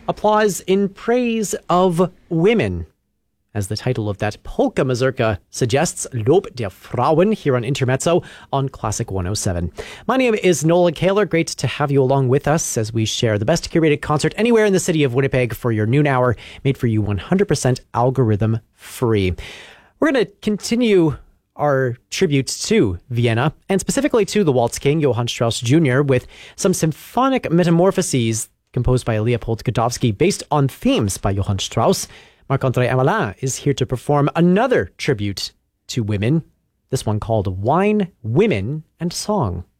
applause in praise of women. As the title of that polka mazurka suggests, Lob der Frauen, here on Intermezzo on Classic 107. My name is Nolan Kaler. Great to have you along with us as we share the best curated concert anywhere in the city of Winnipeg for your noon hour, made for you 100% algorithm free. We're going to continue our tribute to Vienna, and specifically to the Waltz King, Johann Strauss Jr., with some symphonic metamorphoses composed by Leopold Godowsky based on themes by Johann Strauss. Marc-André Amelin is here to perform another tribute to women, this one called Wine, Women, and Song.